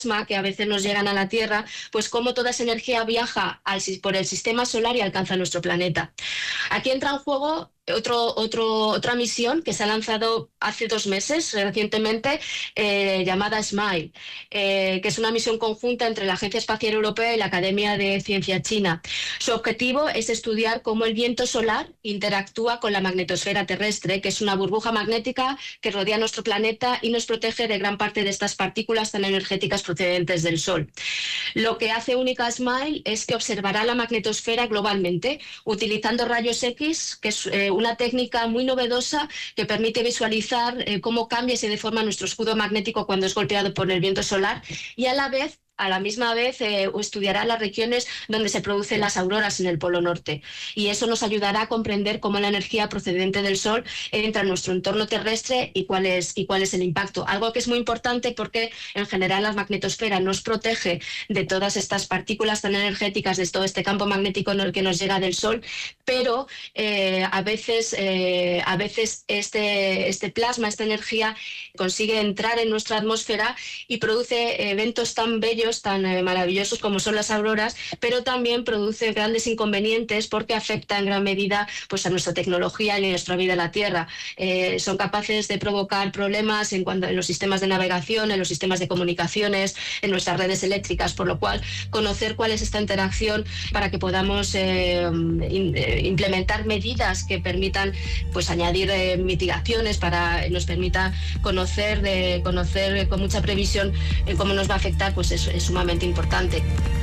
que a veces nos llegan a la Tierra, pues cómo toda esa energía viaja por el sistema solar y alcanza nuestro planeta. Aquí entra en juego otra misión que se ha lanzado hace 2 meses, recientemente, llamada SMILE, que es una misión conjunta entre la Agencia Espacial Europea y la Academia de Ciencia China. Su objetivo es estudiar cómo el viento solar interactúa con la magnetosfera terrestre, que es una burbuja magnética que rodea nuestro planeta y nos protege de gran parte de estas partículas tan energéticas procedentes del Sol. Lo que hace única a SMILE es que observará la magnetosfera globalmente, utilizando rayos X, que es una técnica muy novedosa que permite visualizar cómo cambia y se deforma nuestro escudo magnético cuando es golpeado por el viento solar, y a la misma vez estudiará las regiones donde se producen las auroras en el Polo Norte, y eso nos ayudará a comprender cómo la energía procedente del Sol entra en nuestro entorno terrestre y cuál es el impacto. Algo que es muy importante porque en general la magnetosfera nos protege de todas estas partículas tan energéticas, de todo este campo magnético que nos llega del Sol, pero a veces este plasma, esta energía, consigue entrar en nuestra atmósfera y produce eventos tan bellos, tan maravillosos como son las auroras, pero también produce grandes inconvenientes porque afecta en gran medida pues a nuestra tecnología y a nuestra vida en la Tierra. Son capaces de provocar problemas en los sistemas de navegación, en los sistemas de comunicaciones, en nuestras redes eléctricas, por lo cual conocer cuál es esta interacción para que podamos implementar medidas que permitan pues añadir mitigaciones, nos permita conocer con mucha previsión cómo nos va a afectar, pues es sumamente importante.